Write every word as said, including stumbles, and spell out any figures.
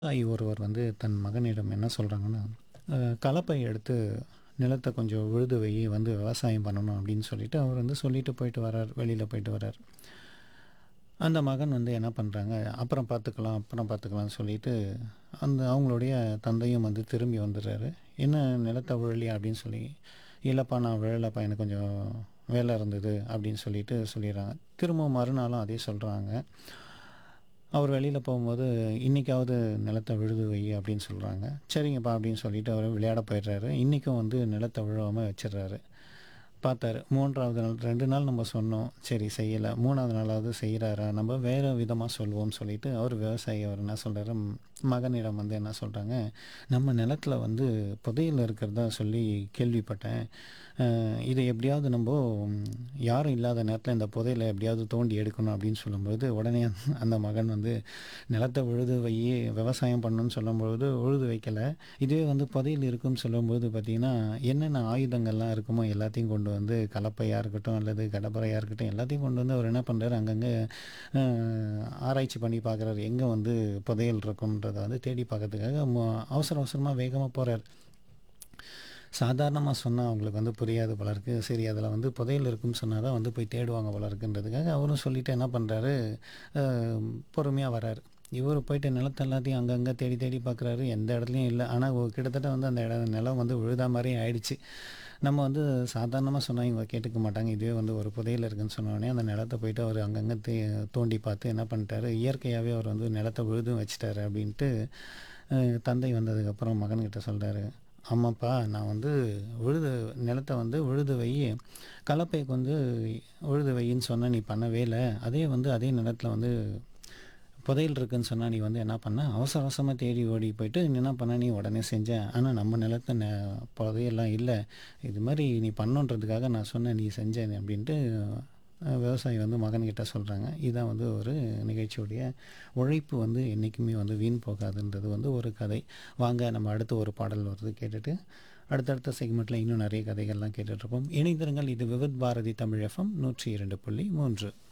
தாய் ஒருவர் வந்து தன் மகனிடம் என்ன சொல்றாங்கன்னா, அ கலப்பை எடுத்து நிலத்த கொஞ்சம் உழுது வை வந்து விவசாயம் பண்ணணும் அப்படின்னு சொல்லிட்டு அவர் வந்து சொல்லிட்டு போயிட்டு வரார். வெளியில போயிட்டு வரார். அந்த மகன் வந்து என்ன பண்றாங்க, அப்புறம் பார்த்துக்கலாம், அப்புறம் பார்த்துக்கலாம்னு சொல்லிட்டு அந்த அவங்களுடைய தந்தையும் வந்து திரும்பி வந்துடுறாரு. "என்ன நிலத்த உழலியா?" அப்படின்னு சொல்லி. "இல்லப்பா நான் விழலப்பா எனக்கு கொஞ்சம் வேலை இருந்தது" அப்படின்னு சொல்லிட்டு சொல்லிடுறாங்க. திரும்பவும் மறுநாளும் அதே சொல்றாங்க. அவர் வெளியில போகும்போது, "இன்னைக்காவது நிலத்த உழுது வை" அப்படின்னு சொல்றாங்க. "சரிங்கப்பா" அப்படின்னு சொல்லிட்டு அவரு விளையாட போயிடுறாரு. இன்னைக்கும் வந்து நிலத்த உழவாம வச்சுடுறாரு. பார்த்தாரு. மூன்றாவது நாள் ரெண்டு நாள் நம்ம சொன்னோம். சரி செய்யல. மூணாவது நாளாவது செய்றாரா? நம்ம வேற விதமா சொல்வோம்னு சொல்லிட்டு, அவரு விவசாயி அவர் என்ன சொல்றாரு, ம் மகனிடம் வந்து என்ன சொல்றாங்க, "நம்ம நிலத்தில வந்து புதையல் இருக்கிறதா சொல்லி கேள்விப்பட்டேன். அ இத எப்படியாவது நம்போ ம் யாரும் இல்லாத நேரத்தில இந்த புதையல எப்படியாவது தோண்டி எடுக்கணும்." அப்படின்னு சொல்லும்போது, உடனே அந்த மகன் வந்து, "நிலத்த உழுது வையி, விவசாயம் பண்ணணும்னு சொல்லும்பொழுது உழுது வைக்கல. இதுவே வந்து புதையல் இருக்குன்னு சொல்லும்போது பார்த்தீங்கன்னா, என்னென்ன ஆயுதங்கள்லாம் இருக்குமோ எல்லாத்தையும் கொண்டு வந்து கலப்பையா இருக்கட்டும், அல்லது கடப்பாரையா இருக்கட்டும், எல்லாத்தையும் கொண்டு வந்து அவர் என்ன பண்றாரு, அங்கங்க அ ஆராய்ச்சி பண்ணி பார்க்குறாரு. எங்க வந்து புதையல் இருக்கும்ன்றத வந்து தேடி பார்க்கறதுக்காக மொ அவசர அவசரமா வேகமா போறாரு. சாதாரணமா சொன்னா அவங்களுக்கு வந்து புரியாது போல இருக்கு. சரி அதில வந்து புதையல் இருக்குன்னு சொன்னா தான் வந்து போய் தேடுவாங்க போல இருக்குன்றதுக்காக அவரும் சொல்லிட்டு என்ன பண்றாரு, அ பொறுமையா வராரு. இவரு போயிட்டு நிலத்த எல்லாத்தையும் அங்கங்க தேடி தேடி பார்க்குறாரு. எந்த இடத்துலயும் இல்ல. ஆனா ஒ கிட்டத்தட்ட வந்து அந்த இட நிலம் வந்து விழுதா மாரியே ஆயிடுச்சு. நம்ம வந்து சாதாரணமா சொன்னா இவங்க கேட்டுக்க மாட்டாங்க. இதுவே வந்து ஒரு புதையல் இருக்குன்னு சொன்னோனே, அந்த நிலத்த போயிட்டு அவரு அங்கங்க தே தோண்டி பார்த்து என்ன பண்ணிட்டாரு, இயற்கையாவே அவர் வந்து நிலத்த உழுதும் வச்சுட்டாரு அப்படின்ட்டு, அ தந்தை வந்ததுக்கப்புறம் மகன்கிட்ட சொல்றாரு. "ஆமாப்பா நான் வந்து உழுது நிலத்த வந்து உழுது வை, கலப்பைக்கு வந்து உழுது வையின்னு சொன்னேன் நீ பண்ணவே இல்ல. அதே வந்து அதே நிலத்தில வந்து புதையல் இருக்குன்னு சொன்னா நீ வந்து என்ன பண்ண, அவசர அவசரமா தேடி ஓடி போயிட்டு நீ என்ன பண்ண, நீ உடனே செஞ்ச. ஆனா நம்ம நிலத்த ந புதையல்லாம் இல்ல. இது மாரி நீ பண்ணணுன்றதுக்காக நான் சொன்னேன், நீ செஞ்ச" அப்படின்ட்டு அ விவசாயி வந்து மகன்கிட்ட சொல்றாங்க. இதான் வந்து ஒரு நிகழ்ச்சியுடைய உழைப்பு வந்து என்னைக்குமே வந்து வீண் போகாதுன்றது வந்து ஒரு கதை. வாங்க நம்ம அடுத்து ஒரு பாடல் வருது கேட்டுட்டு, அடுத்தடுத்த செக்மெண்ட்ல இன்னும் நெறைய கதைகள்லாம் கேட்டுட்ருப்போம். இணைந்திருங்கள். இது விவித் பாரதி தமிழ் எஃப்எம் நூற்றி இரண்டு புள்ளி மூன்று.